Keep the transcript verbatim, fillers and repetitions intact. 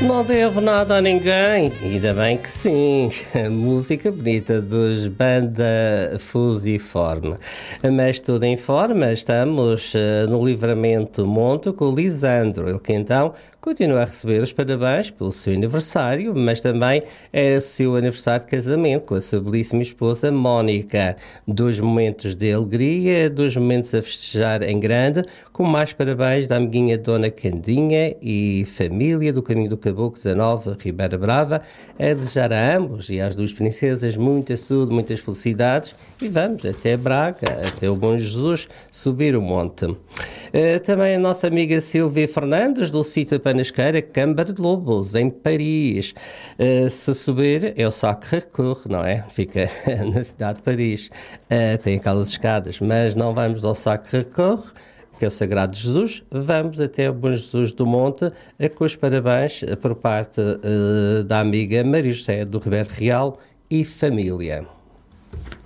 Não devo nada a ninguém, ainda bem que sim. Música bonita dos Banda Fusiforme. Mas tudo em forma, estamos uh, no Livramento Monte com o Lisandro, ele que então continua a receber os parabéns pelo seu aniversário, mas também é o seu aniversário de casamento com a sua belíssima esposa Mónica. Dois momentos de alegria, dois momentos a festejar em grande, com mais parabéns da amiguinha Dona Candinha e família do Caminho do Caboclo dezanove, Ribeira Brava, a desejar a ambos e às duas princesas muita saúde, muitas felicidades e vamos até Braga, até o Bom Jesus, subir o monte. Uh, também a nossa amiga Silvia Fernandes, do sítio Panasqueira, Câmara de Lobos, em Paris. Uh, se subir é o Sacré-Cœur, não é? Fica na cidade de Paris. Uh, tem aquelas escadas, mas não vamos ao Sacré-Cœur, que é o Sagrado Jesus, vamos até o Bom Jesus do Monte, uh, com os parabéns uh, por parte uh, da amiga Maria José do Ribeiro Real e família.